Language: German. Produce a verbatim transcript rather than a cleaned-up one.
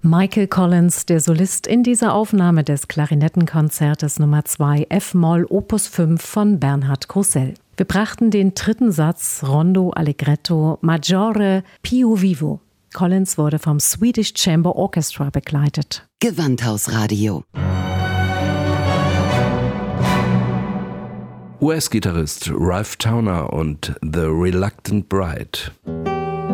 Michael Collins, der Solist in dieser Aufnahme des Klarinettenkonzertes Nummer zwei F-Moll Opus fünf von Bernhard Grussell. Wir brachten den dritten Satz Rondo Allegretto Maggiore più vivo. Collins wurde vom Swedish Chamber Orchestra begleitet. Gewandhausradio. U S-Gitarrist Ralph Towner und The Reluctant Bride.